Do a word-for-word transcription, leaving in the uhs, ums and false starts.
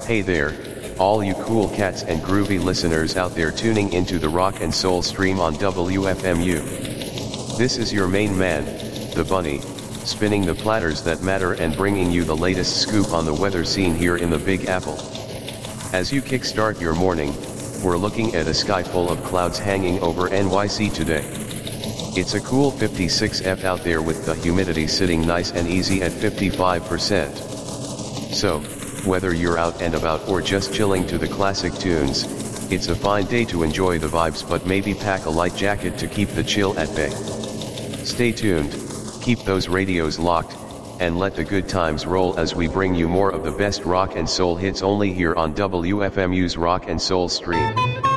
Hey there, all you cool cats and groovy listeners out there tuning into the Rock and Soul stream on W F M U. This is your main man, the Bunny, spinning the platters that matter and bringing you the latest scoop on the weather scene here in the Big Apple. As you kickstart your morning, we're looking at a sky full of clouds hanging over N Y C today. It's a cool fifty-six F out there with the humidity sitting nice and easy at fifty-five percent. So, whether you're out and about or just chilling to the classic tunes, it's a fine day to enjoy the vibes, but maybe pack a light jacket to keep the chill at bay. Stay tuned, keep those radios locked, and let the good times roll as we bring you more of the best rock and soul hits only here on W F M U's Rock and Soul stream.